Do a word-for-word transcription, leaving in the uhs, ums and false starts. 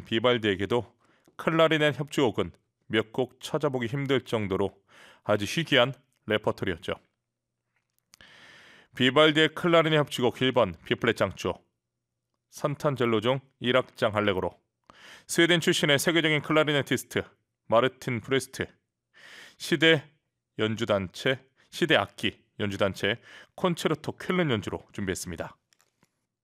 비발디에게도 클라리넷 협주곡은 몇 곡 찾아보기 힘들 정도로 아주 희귀한 레퍼토리였죠. 비발디의 클라리넷 협주곡 일 번 B플랫 장조, 산탄젤로 중 일 악장 할레고로, 스웨덴 출신의 세계적인 클라리네티스트 마르틴 프레스트, 시대 연주단체 시대 악기 연주단체 콘체르토 쾰른 연주로 준비했습니다.